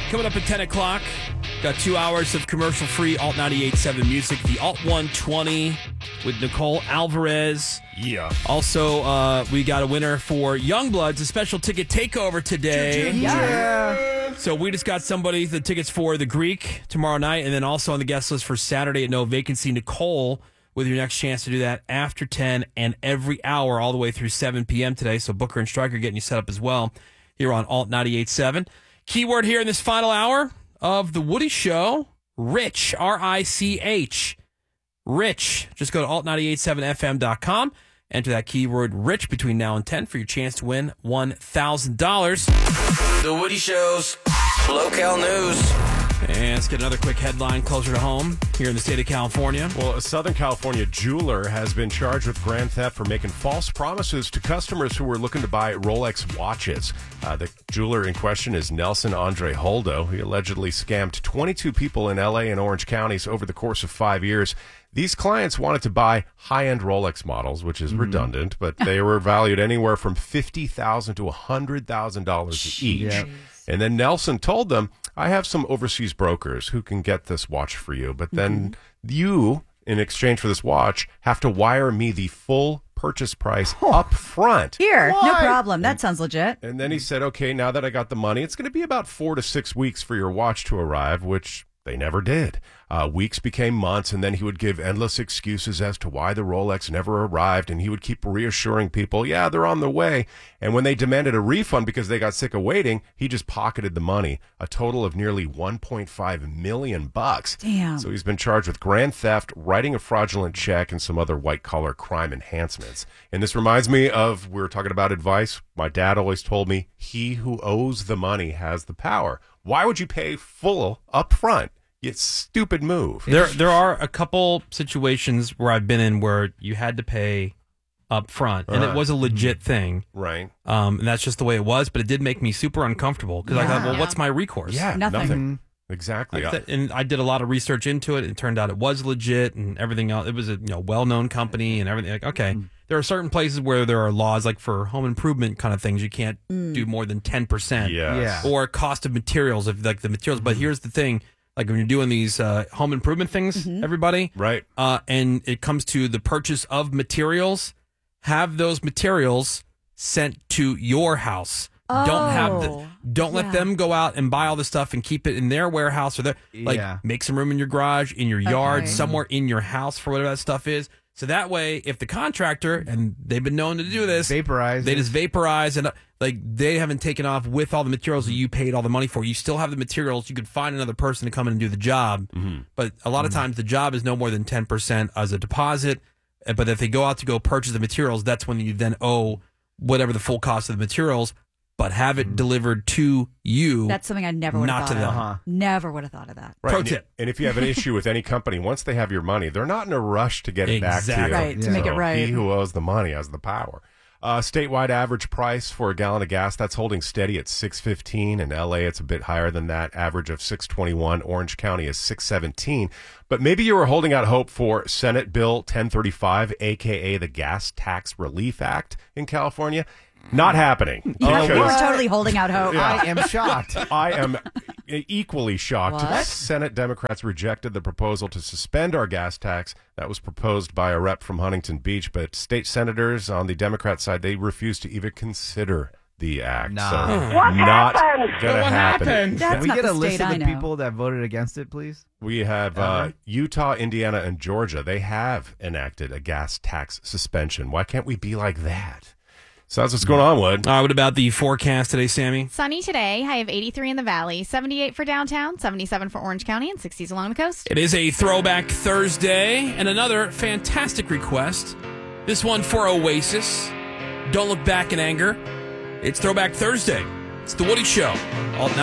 Coming up at 10 o'clock, got 2 hours of commercial-free Alt 98.7 music. The Alt 120 with Nicole Alvarez. Yeah. Also, we got a winner for Youngbloods, a special ticket takeover today. Yeah. So we just got somebody the tickets for the Greek tomorrow night, and then also on the guest list for Saturday at No Vacancy, Nicole, with your next chance to do that after 10 and every hour all the way through 7 p.m. today. So Booker and Stryker getting you set up as well here on Alt 98.7. Keyword here in this final hour of The Woody Show, Rich, R-I-C-H. Rich. Just go to alt987fm.com. Enter that keyword Rich between now and 10 for your chance to win $1,000. The Woody Show's Local News. And let's get another quick headline closer to home here in the state of California. Well, a Southern California jeweler has been charged with grand theft for making false promises to customers who were looking to buy Rolex watches. The jeweler in question is Nelson Andre Holdo. He allegedly scammed 22 people in L.A. and Orange counties over the course of 5 years. These clients wanted to buy high-end Rolex models, which is redundant, but they were valued anywhere from $50,000 to $100,000 each. Yep. And then Nelson told them, I have some overseas brokers who can get this watch for you, but then you, in exchange for this watch, have to wire me the full purchase price up front. Here, no problem. That sounds legit. And then he said, okay, now that I got the money, it's going to be about 4 to 6 weeks for your watch to arrive, which they never did. Weeks became months, and then he would give endless excuses as to why the Rolex never arrived, and he would keep reassuring people, yeah, they're on their way. And when they demanded a refund because they got sick of waiting, he just pocketed the money, a total of nearly $1.5 million. Damn. So he's been charged with grand theft, writing a fraudulent check, and some other white-collar crime enhancements. And this reminds me of, we were talking about advice. My dad always told me, he who owes the money has the power. Why would you pay full up front? It's stupid move. There are a couple situations where I've been in where you had to pay up front, and it was a legit thing. Right. And that's just the way it was, but it did make me super uncomfortable because I thought, well, what's my recourse? Yeah, nothing. Exactly. And I did a lot of research into it, and it turned out it was legit and everything else. It was a well-known company and everything. Like, okay, there are certain places where there are laws, like for home improvement kind of things, you can't do more than 10%. Yes. Or cost of materials, if like the materials. But here's the thing. Like when you're doing these home improvement things, everybody, right? And it comes to the purchase of materials, have those materials sent to your house. Don't let them go out and buy all the stuff and keep it in their warehouse or make some room in your garage, in your yard, somewhere in your house for whatever that stuff is. So that way, if the contractor, and they've been known to do this, they just vaporize and they haven't taken off with all the materials that you paid all the money for. You still have the materials. You could find another person to come in and do the job. But a lot of times the job is no more than 10% as a deposit. But if they go out to go purchase the materials, that's when you then owe whatever the full cost of the materials, but have it delivered to you. That's something I never would have thought them. of. Never would have thought of that. Right. Pro tip. And if you have an issue with any company, once they have your money, they're not in a rush to get it back to you. Right, to make it right. He who owes the money has the power. Statewide average price for a gallon of gas, that's holding steady at $6.15. In L.A., it's a bit higher than that, average of $6.21. Orange County is $6.17. But maybe you were holding out hope for Senate Bill 1035, a.k.a. the Gas Tax Relief Act in California. Not happening. You were totally holding out hope. I am shocked. I am equally shocked. What? Senate Democrats rejected the proposal to suspend our gas tax. That was proposed by a rep from Huntington Beach, but state senators on the Democrat side, they refused to even consider the act. Nah. So What not happened? going to happen. That's Can we not get the a list state of I the know. people that voted against it, please? We have Utah, Indiana, and Georgia. They have enacted a gas tax suspension. Why can't we be like that? So that's what's going on, Wood. What about the forecast today, Sammy? Sunny today, high of 83 in the valley, 78 for downtown, 77 for Orange County, and 60s along the coast. It is a Throwback Thursday, and another fantastic request. This one for Oasis. Don't Look Back in Anger. It's Throwback Thursday. It's The Woody Show. Alt